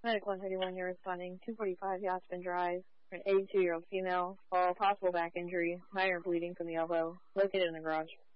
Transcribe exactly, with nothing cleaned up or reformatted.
Medic one thirty-one, you're responding. two forty-five Yaspen Drive. For an eighty-two-year-old female. All possible back injury. Minor bleeding from the elbow. Located in the garage.